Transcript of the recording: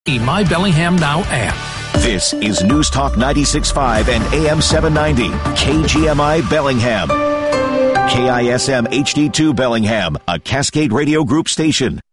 The My Bellingham Now app. This is News Talk 96.5 and AM 790, KGMI Bellingham. KISM HD2 Bellingham, a Cascade Radio Group station.